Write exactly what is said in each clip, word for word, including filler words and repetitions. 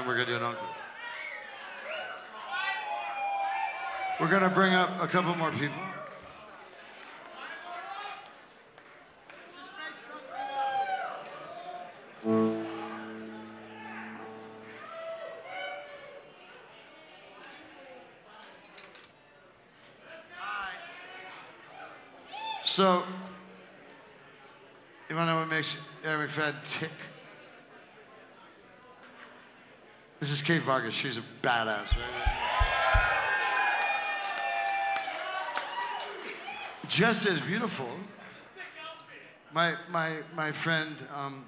we're gonna do an encore. We're gonna bring up a couple more people. So, you wanna know what makes Eric McFadden tick? This is Kate Vargas. She's a badass, right? Just as beautiful. My my my friend. Um,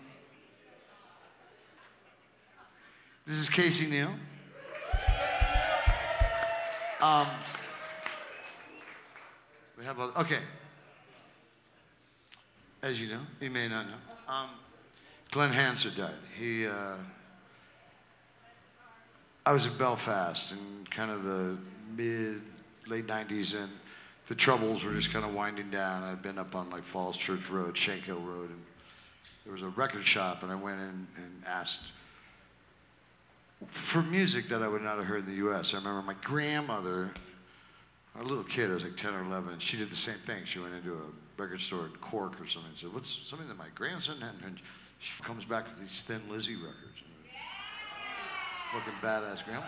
this is Casey Neal. Um, we have other, okay. As you know, you may not know, um, Glenn Hansard died. He, uh, I was in Belfast in kind of the mid, late nineties, and the Troubles were just kind of winding down. I'd been up on like Falls Church Road, Shankill Road, and there was a record shop, and I went in and asked for music that I would not have heard in the U S I remember my grandmother, a little kid, I was like ten or eleven, and she did the same thing. She went into a record store in Cork or something and said, what's something that my grandson had? And she comes back with these Thin Lizzy records. Fucking badass grandma.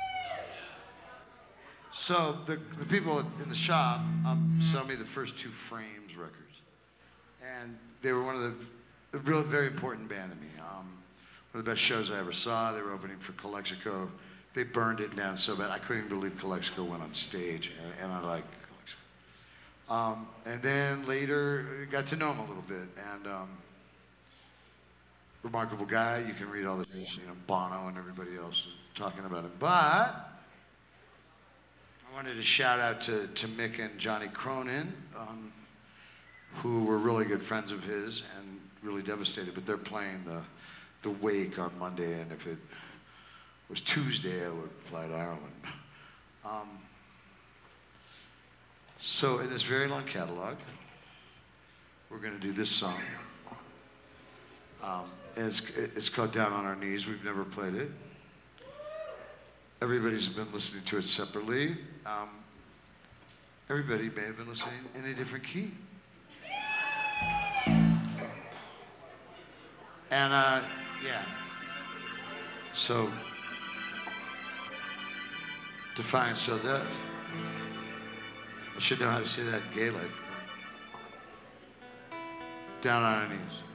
So the, the people in the shop um, sell me the first two Frames records. And they were one of the, a real, very important band to me. Um, one of the best shows I ever saw. They were opening for Calexico. They burned it down so bad. I couldn't even believe Calexico went on stage, and, and I like Calexico. Um, and then later, got to know him a little bit, and um, remarkable guy. You can read all the, you know, Bono and everybody else talking about him. But I wanted to shout out to, to Mick and Johnny Cronin, um, who were really good friends of his and really devastated. But they're playing the the Wake on Monday, and if it was Tuesday, I would fly to Ireland. Um, so in this very long catalog, we're going to do this song. Um, it's, it's called Down on Our Knees. We've never played it. Everybody's been listening to it separately. Um, everybody may have been listening in a different key. And uh, yeah, so Defiance Till Death. I should know how to say that in Gaelic. Down on our knees.